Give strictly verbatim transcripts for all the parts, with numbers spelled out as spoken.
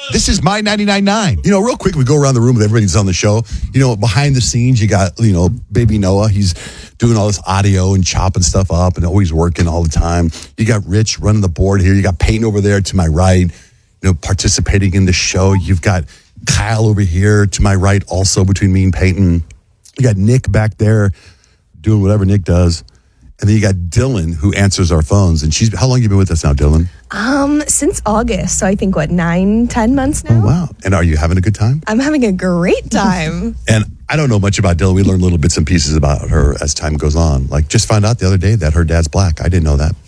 This is my ninety-nine point nine. You know, real quick, we go around the room with everybody that's on the show. You know, behind the scenes, you got, you know, baby Noah. He's doing all this audio and chopping stuff up and always working all the time. You got Rich running the board here. You got Peyton over there to my right, you know, participating in the show. You've got Kyle over here to my right, also between me and Peyton. You got Nick back there doing whatever Nick does. And then you got Dylan, who answers our phones. And she's, how long have you been with us now, Dylan? Um, since August. So I think, what, nine, ten months now? Oh, wow. And are you having a good time? I'm having a great time. And I don't know much about Dylan. We learn little bits and pieces about her as time goes on. Like, just found out the other day that her dad's black. I didn't know that.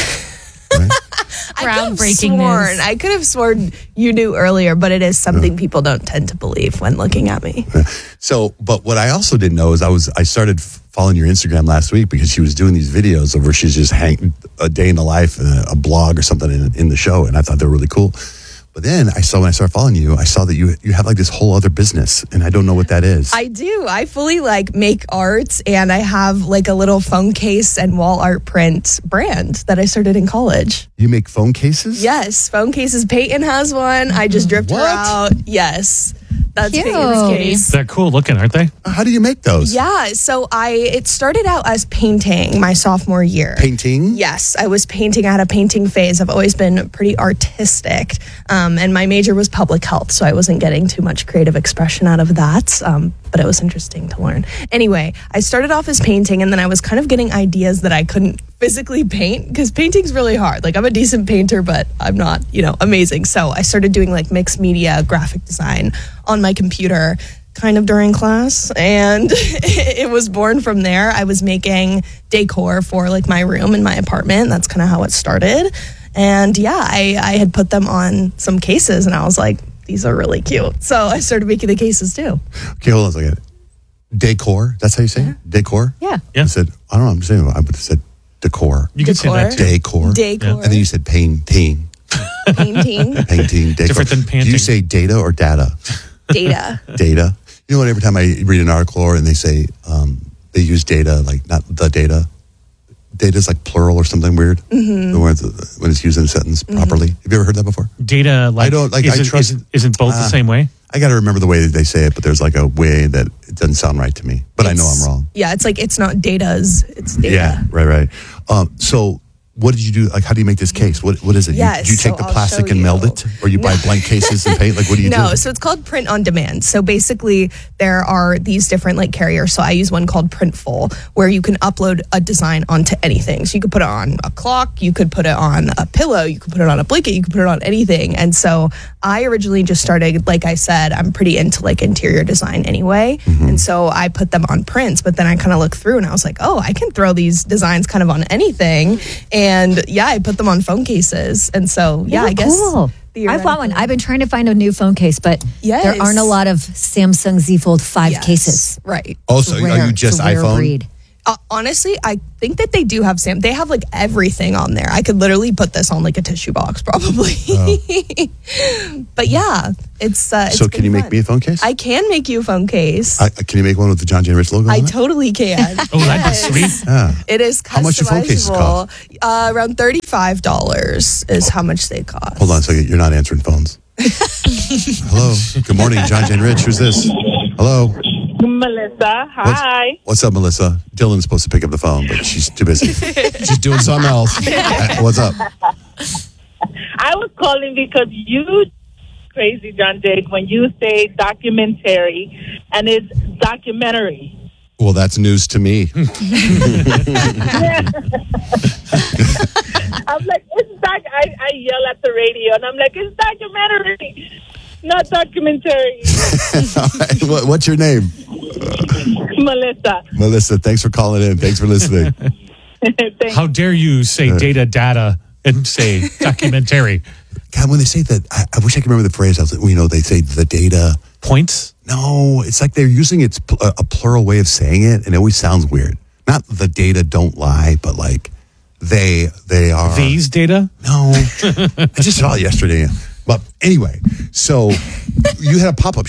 Right? Groundbreaking sworn, news. I could have sworn you knew earlier, but it is something people don't tend to believe when looking at me. So, but what I also didn't know is I was, I started following your Instagram last week because she was doing these videos of where she's just hang a day in the life, a, a blog or something in, in the show. And I thought they were really cool. But then I saw, when I started following you, I saw that you you have like this whole other business, and I don't know what that is. I do. I fully like make art, and I have like a little phone case and wall art print brand that I started in college. You make phone cases? Yes, phone cases. Peyton has one. I just dripped What? her out. Yes, that's Cute. Peyton's case. They're cool looking, aren't they? How do you make those? Yeah, so I it started out as painting my sophomore year. Painting? Yes, I was painting. I had a painting phase. I've always been pretty artistic, um, and my major was public health, so I wasn't getting too much creative expression out of that, um, but it was interesting to learn. Anyway, I started off as painting, and then I was kind of getting ideas that I couldn't physically paint, because painting's really hard. Like, I'm a decent painter, but I'm not, you know, amazing. So I started doing like mixed media graphic design on my computer kind of during class, and it was born from there. I was making decor for like my room in my apartment. That's kind of how it started. And yeah, I, I had put them on some cases, and I was like, these are really cute. So I started making the cases too. Okay, hold on a second. Decor? That's how you say it? Decor? Yeah. Yeah. I said, I don't know, I'm saying, I would have said decor. You can say Decor. that too. Decor. Decor. And then you said painting. Painting. Painting. Decor. Different than Do panting. you say data or data? Data. Data. You know what, every time I read an article or and they say um, they use data, like not the data. Data is like plural or something weird. Mm-hmm. When, it's, when it's used in a sentence Mm-hmm. properly. Have you ever heard that before? Data, like, I don't- like, is I it, trust- isn't, isn't both the Ah. same way? I got to remember the way that they say it, but there's like a way that it doesn't sound right to me. But I know I'm It's- wrong. Yeah, it's like it's not data's, it's data. Yeah, right, right. Um, so what did you do? Like, how do you make this case? What What is it? Yes, you, do you take so the I'll plastic show and you. meld it? Or you buy blank cases and paint? Like, what do you No, do? so it's called print on demand. So basically, there are these different like carriers. So I use one called Printful, where you can upload a design onto anything. So you could put it on a clock, you could put it on a pillow, you could put it on a blanket, you could put it on anything. And so I originally just started, like I said, I'm pretty into like interior design anyway. Mm-hmm. And so I put them on prints, but then I kind of looked through and I was like, oh, I can throw these designs kind of on anything. And yeah, I put them on phone cases. And so, yeah, Oh, I guess. cool. I want one. I've been trying to find a new phone case, but Yes. there aren't a lot of Samsung Z Fold five Yes, cases. Right. Oh, It's so rare. are you It's just a rare iPhone? breed. Uh, honestly, I think that they do have Sam. They have like everything on there. I could literally put this on like a tissue box, probably. But yeah, it's. Uh, it's So can been you make fun. me a phone case? I can make you a phone case. I, can you make one with the John Jane Rich logo I on it? totally can. Oh, that'd be Yes. sweet. Yeah. It is customizable. How much do phone cases cost? Uh, around thirty-five dollars is how much they cost. Hold on a second. You're not answering phones. Hello. Good morning, John Jane Rich. Who's this? Hello. Melissa, What's, hi. what's up, Melissa? Dylan's supposed to pick up the phone, but she's too busy. She's doing something else. Uh, What's up? I was calling because you crazy, John Jake, when you say documentary and it's documentary. Well, that's news to me. I'm like, it's doc. I, I yell at the radio and I'm like, it's documentary, not documentary. All right. What, what's your name? Melissa. Melissa, thanks for calling in. Thanks for listening. Thank How dare you say data, data, and say documentary? God, when they say that, I, I wish I could remember the phrase. I was like, you know, they say the data. Points? No, it's like they're using it's pl- a plural way of saying it, and it always sounds weird. Not the data don't lie, but like they they are These data? No, I just saw it yesterday. But anyway, so you had a pop up shop.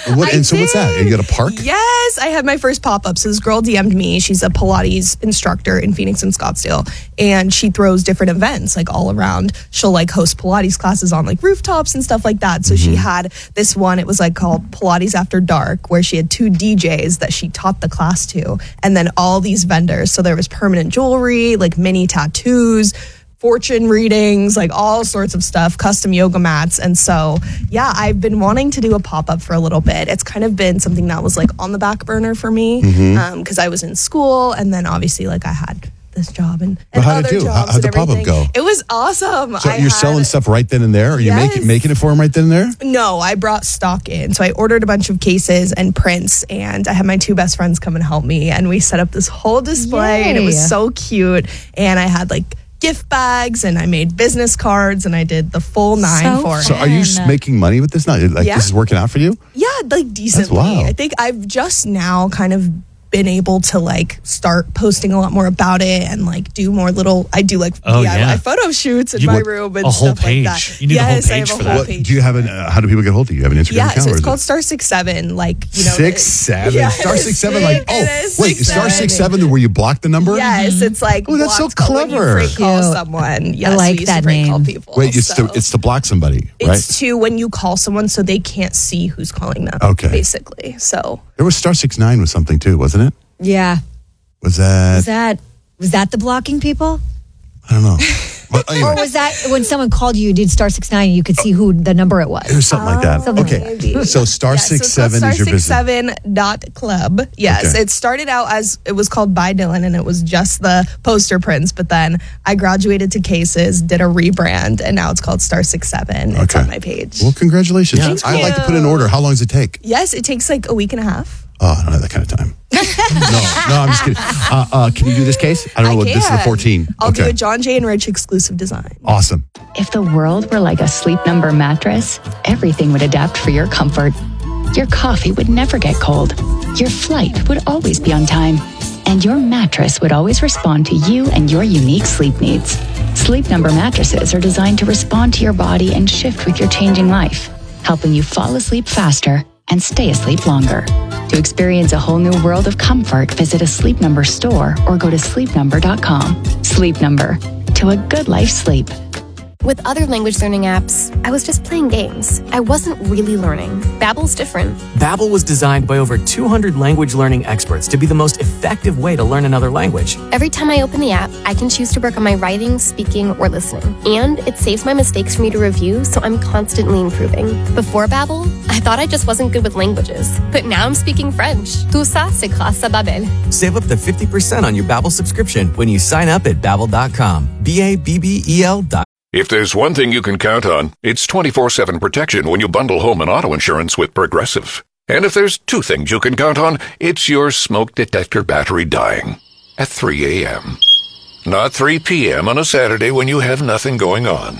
And, what, I and so what's that? did. You got a park? Yes, I had my first pop-up. So this girl D M'd me. She's a Pilates instructor in Phoenix and Scottsdale. And she throws different events like all around. She'll like host Pilates classes on like rooftops and stuff like that. So mm-hmm. she had this one, it was like called Pilates After Dark, where she had two D Js that she taught the class to. And then all these vendors. So there was permanent jewelry, like mini tattoos, fortune readings, like all sorts of stuff, custom yoga mats. And so, yeah, I've been wanting to do a pop-up for a little bit. It's kind of been something that was like on the back burner for me because mm-hmm. um, I was in school, and then obviously like I had this job and, and how'd other it do? jobs How'd and the pop-up everything. go? It was awesome. So I you're had, selling stuff right then and there? Are you yes. making making it for them right then and there? No, I brought stock in. So I ordered a bunch of cases and prints, and I had my two best friends come and help me, and we set up this whole display. Yay. And it was so cute. And I had like gift bags, and I made business cards, and I did the full nine So for it. So are you Fun. making money with this now? Like Yeah. this is working out for you? Yeah, like decently. wow. I think I've just now kind of been able to like start posting a lot more about it and like do more little, I do like Oh, D I Y yeah. photo shoots in You my want room and a whole stuff page. like that. You need a whole yes, I page have a for whole that. page Do you have an, uh, how do people get hold of you? You have an Instagram Yeah, account? so or it's is called it- Star Six Seven. Like you know, Six it- seven, Yeah, star it six is seven. six- Like oh, it is wait, six, star seven. six seven where you block the number? Yes, it's like Oh, that's so blocked, but when you clever. prank call Cute. someone. Yes, like we used that to prank call name. people. Wait, it's so. to it's to block somebody, right? It's to when you call someone so they can't see who's calling them. Okay. Basically, so There was star six nine was something too, wasn't it? Yeah. Was that? Was that was that the blocking people? I don't know. But Or anyway, was that when someone called you, you did star six nine and you could see who the number it it was? was something like that. Something Okay, maybe. so star Yeah, six so it's seven called is your business. star six seven dot club. Yes, Okay. it started out as it was called By Dylan, and it was just the poster prints. But then I graduated to Cases, did a rebrand, and now it's called Star Six Seven. It's Okay. on my page. Well, congratulations. Thank I like to you. put in order. How long does it take? Yes, it takes like a week and a half. Oh, I don't have that kind of time. no, no, I'm just kidding. Uh, uh, can you do this case? I don't know I what can. this is the fourteen. I'll okay. do a John Jay and Rich exclusive design. Awesome. If the world were like a Sleep Number mattress, everything would adapt for your comfort. Your coffee would never get cold. Your flight would always be on time. And your mattress would always respond to you and your unique sleep needs. Sleep Number mattresses are designed to respond to your body and shift with your changing life, helping you fall asleep faster and stay asleep longer. To experience a whole new world of comfort, visit a Sleep Number store or go to sleep number dot com. Sleep Number, to a good life sleep. With other language learning apps, I was just playing games. I wasn't really learning. Babbel's different. Babbel was designed by over two hundred language learning experts to be the most effective way to learn another language. Every time I open the app, I can choose to work on my writing, speaking, or listening. And it saves my mistakes for me to review, so I'm constantly improving. Before Babbel, I thought I just wasn't good with languages. But now I'm speaking French. Tout ça, c'est grâce à Babbel. Save up to fifty percent on your Babbel subscription when you sign up at babbel dot com. B A B B E L dot com. If there's one thing you can count on, it's twenty-four seven protection when you bundle home and auto insurance with Progressive. And if there's two things you can count on, it's your smoke detector battery dying at three a.m. Not three p.m. on a Saturday when you have nothing going on,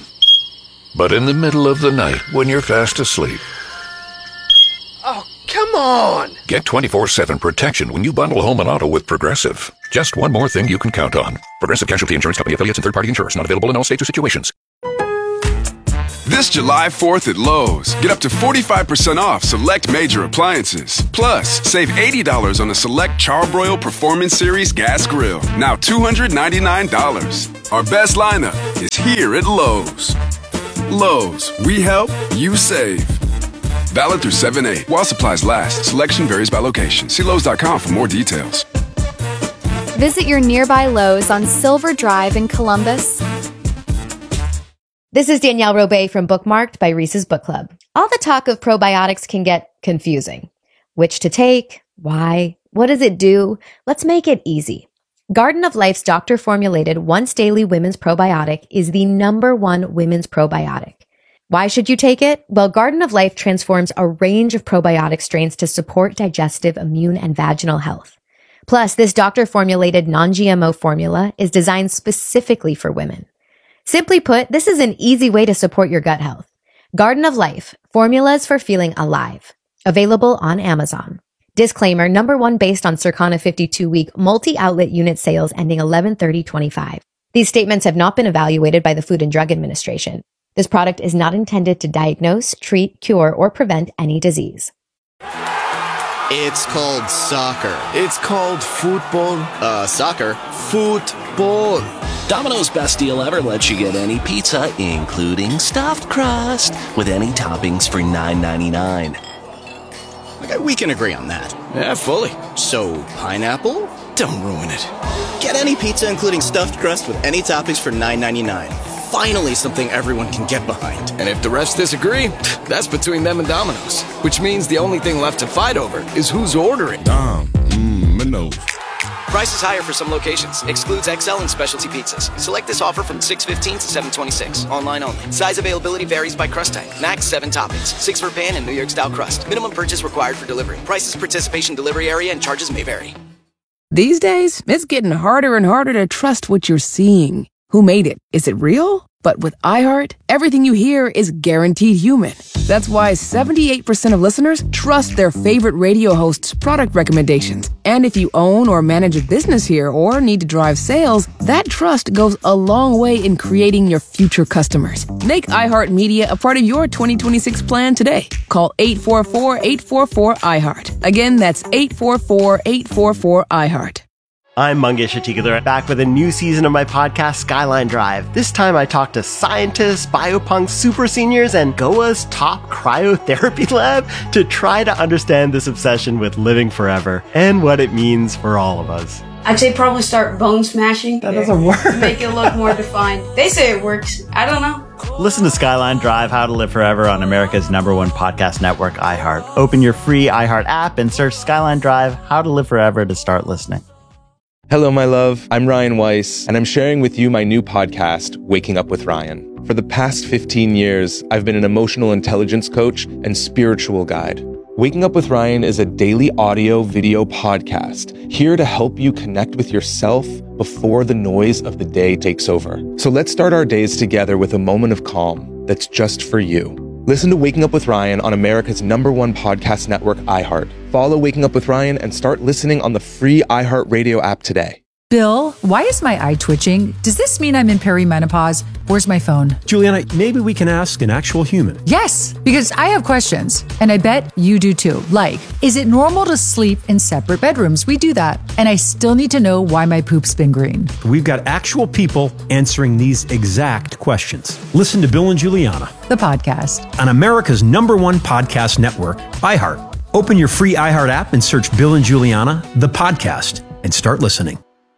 but in the middle of the night when you're fast asleep. Oh, come on! Get twenty-four seven protection when you bundle home and auto with Progressive. Just one more thing you can count on. Progressive Casualty Insurance Company affiliates and third-party insurers. Not available in all states or situations. This July fourth at Lowe's, get up to forty-five percent off select major appliances. Plus, save eighty dollars on a select Charbroil Performance Series gas grill. Now two hundred ninety-nine dollars. Our best lineup is here at Lowe's. Lowe's, we help, you save. Valid through seven eight. While supplies last, selection varies by location. See Lowe's dot com for more details. Visit your nearby Lowe's on Silver Drive in Columbus. This is Danielle Robay from Bookmarked by Reese's Book Club. All the talk of probiotics can get confusing. Which to take? Why? What does it do? Let's make it easy. Garden of Life's doctor-formulated once-daily women's probiotic is the number one women's probiotic. Why should you take it? Well, Garden of Life transforms a range of probiotic strains to support digestive, immune, and vaginal health. Plus, this doctor-formulated non-G M O formula is designed specifically for women. Simply put, this is an easy way to support your gut health. Garden of Life, formulas for feeling alive. Available on Amazon. Disclaimer, number one based on Circana fifty-two week multi-outlet unit sales ending eleven thirty twenty-five. These statements have not been evaluated by the Food and Drug Administration. This product is not intended to diagnose, treat, cure, or prevent any disease. It's called soccer. It's called football. Uh, soccer. Football. Domino's Best Deal Ever lets you get any pizza, including stuffed crust, with any toppings for nine ninety-nine. Okay, we can agree on that. Yeah, fully. So, pineapple? Don't ruin it. Get any pizza, including stuffed crust, with any toppings for nine ninety-nine. Finally, something everyone can get behind. And if the rest disagree, that's between them and Domino's. Which means the only thing left to fight over is who's ordering. Dom, mmm, Minos. Price is higher for some locations. Excludes X L and specialty pizzas. Select this offer from six fifteen to seven twenty-six. Online only. Size availability varies by crust type. Max seven toppings. Six for pan and New York style crust. Minimum purchase required for delivery. Prices, participation, delivery area, and charges may vary. These days, it's getting harder and harder to trust what you're seeing. Who made it? Is it real? But with iHeart, everything you hear is guaranteed human. That's why seventy-eight percent of listeners trust their favorite radio hosts' product recommendations. And if you own or manage a business here or need to drive sales, that trust goes a long way in creating your future customers. Make iHeartMedia a part of your twenty twenty-six plan today. Call eight four four, eight four four, iHeart. Again, that's eight four four, eight four four, iHeart. I'm Mangesh Atikadar, back with a new season of my podcast, Skyline Drive. This time I talk to scientists, biopunks, super seniors, and Goa's top cryotherapy lab to try to understand this obsession with living forever and what it means for all of us. I'd say probably start bone smashing. That doesn't work. Make it look more defined. They say it works. I don't know. Listen to Skyline Drive, How to Live Forever on America's number one podcast network, iHeart. Open your free iHeart app and search Skyline Drive, How to Live Forever to start listening. Hello, my love. I'm Ryan Weiss, and I'm sharing with you my new podcast, Waking Up with Ryan. For the past fifteen years, I've been an emotional intelligence coach and spiritual guide. Waking Up with Ryan is a daily audio video podcast here to help you connect with yourself before the noise of the day takes over. So let's start our days together with a moment of calm that's just for you. Listen to Waking Up with Ryan on America's number one podcast network, iHeart. Follow Waking Up with Ryan and start listening on the free iHeart Radio app today. Bill, why is my eye twitching? Does this mean I'm in perimenopause? Where's my phone? Juliana, maybe we can ask an actual human. Yes, because I have questions, and I bet you do too. Like, is it normal to sleep in separate bedrooms? We do that. And I still need to know why my poop's been green. We've got actual people answering these exact questions. Listen to Bill and Juliana, the podcast, on America's number one podcast network, iHeart. Open your free iHeart app and search Bill and Juliana, the podcast, and start listening.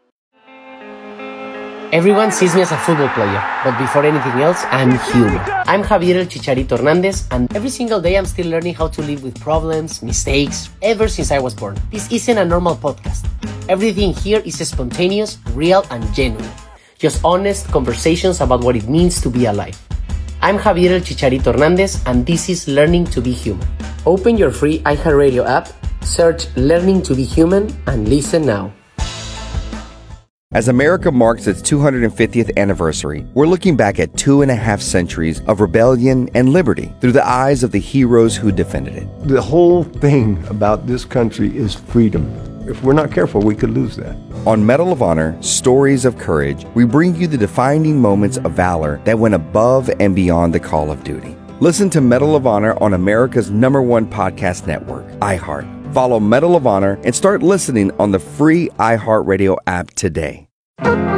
Everyone sees me as a football player, but before anything else, I'm human. I'm Javier El Chicharito Hernandez, and every single day I'm still learning how to live with problems, mistakes, ever since I was born. This isn't a normal podcast. Everything here is spontaneous, real, and genuine. Just honest conversations about what it means to be alive. I'm Javier El Chicharito Hernandez, and this is Learning to be Human. Open your free iHeartRadio app, search Learning to be Human, and listen now. As America marks its two hundred fiftieth anniversary, we're looking back at two and a half centuries of rebellion and liberty through the eyes of the heroes who defended it. The whole thing about this country is freedom. If we're not careful, we could lose that. On Medal of Honor, Stories of Courage, we bring you the defining moments of valor that went above and beyond the call of duty. Listen to Medal of Honor on America's number one podcast network, iHeart. Follow Medal of Honor and start listening on the free iHeartRadio app today.